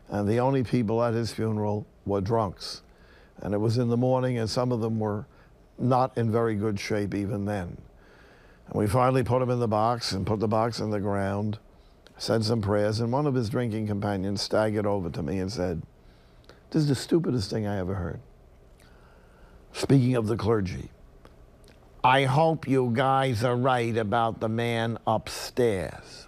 and the only people at his funeral were drunks. And it was in the morning, and some of them were not in very good shape even then. And we finally put him in the box and put the box in the ground, said some prayers, and one of his drinking companions staggered over to me and said, "This is the stupidest thing I ever heard." Speaking of the clergy, "I hope you guys are right about the man upstairs."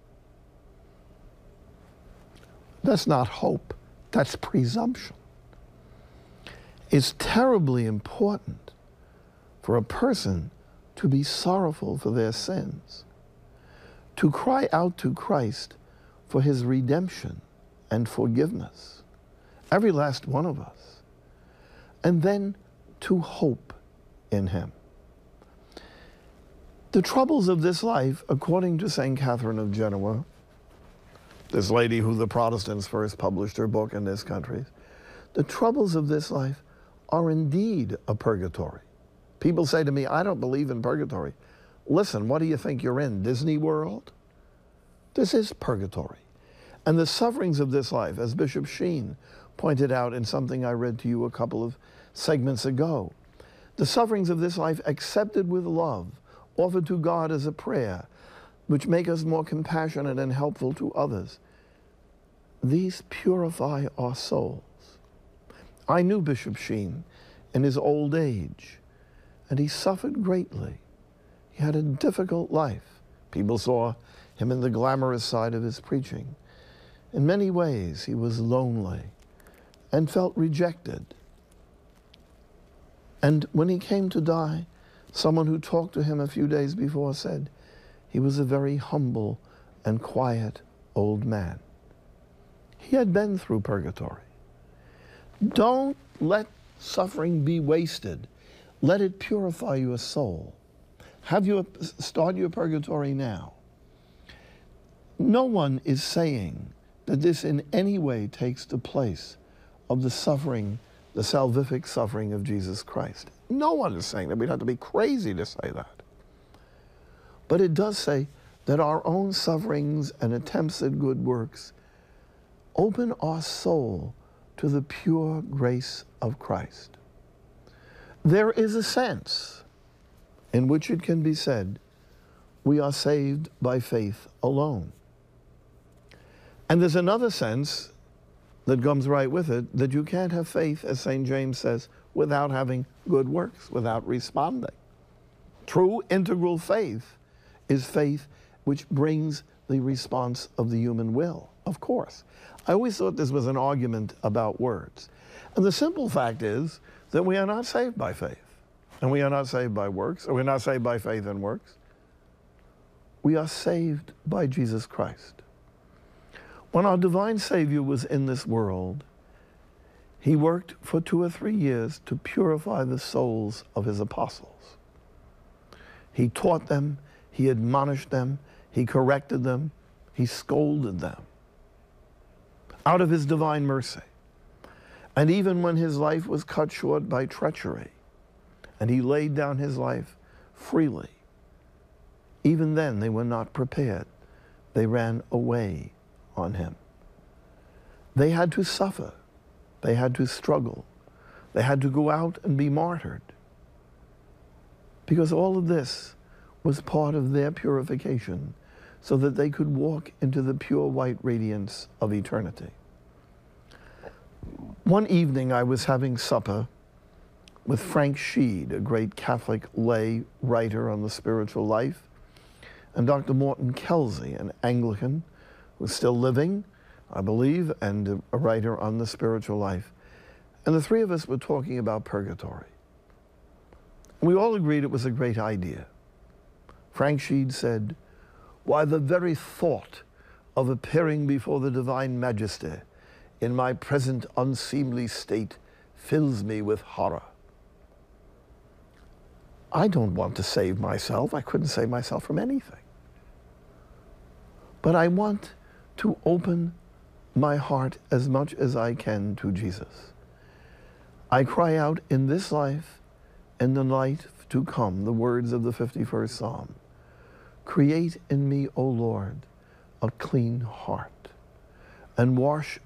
That's not hope, that's presumption. It's terribly important for a person to be sorrowful for their sins, to cry out to Christ for his redemption and forgiveness, every last one of us, and then to hope in him. The troubles of this life, according to St. Catherine of Genoa, this lady who the Protestants first published her book in this country, the troubles of this life are indeed a purgatory. People say to me, "I don't believe in purgatory." Listen, what do you think you're in, Disney World? This is purgatory. And the sufferings of this life, as Bishop Sheen pointed out in something I read to you a couple of segments ago, the sufferings of this life accepted with love, offered to God as a prayer, which make us more compassionate and helpful to others, these purify our souls. I knew Bishop Sheen in his old age, and he suffered greatly. He had a difficult life. People saw him in the glamorous side of his preaching. In many ways, he was lonely and felt rejected. And when he came to die, someone who talked to him a few days before said he was a very humble and quiet old man. He had been through purgatory. Don't let suffering be wasted. Let it purify your soul. Start your purgatory now. No one is saying that this in any way takes the place of the suffering, the salvific suffering of Jesus Christ. No one is saying that. We'd have to be crazy to say that. But it does say that our own sufferings and attempts at good works open our soul to the pure grace of Christ. There is a sense in which it can be said, we are saved by faith alone. And there's another sense that comes right with it, that you can't have faith, as St. James says, without having good works, without responding. True integral faith is faith which brings the response of the human will, of course. I always thought this was an argument about words. And the simple fact is that we are not saved by faith, and we are not saved by works, or we're not saved by faith and works. We are saved by Jesus Christ. When our divine Savior was in this world, he worked for 2 or 3 years to purify the souls of his apostles. He taught them, he admonished them, he corrected them, he scolded them out of his divine mercy. And even when his life was cut short by treachery, and he laid down his life freely, even then they were not prepared. They ran away on him. They had to suffer. They had to struggle. They had to go out and be martyred. Because all of this was part of their purification so that they could walk into the pure white radiance of eternity. One evening I was having supper with Frank Sheed, a great Catholic lay writer on the spiritual life, and Dr. Morton Kelsey, an Anglican who's still living, I believe, and a writer on the spiritual life. And the three of us were talking about purgatory. We all agreed it was a great idea. Frank Sheed said, "Why, the very thought of appearing before the Divine Majesty in my present unseemly state fills me with horror." I don't want to save myself. I couldn't save myself from anything. But I want to open my heart as much as I can to Jesus. I cry out in this life and the night to come, the words of the 51st Psalm. Create in me, O Lord, a clean heart, and wash